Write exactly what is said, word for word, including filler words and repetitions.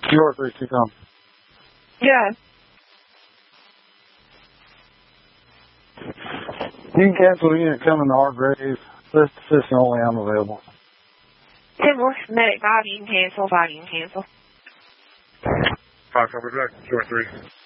Q R three, two com. Yeah. You can cancel the unit coming to Hargrave. This position only I'm available. ten four, medic five, you can cancel, five, you can cancel. five, copy back, Q R three.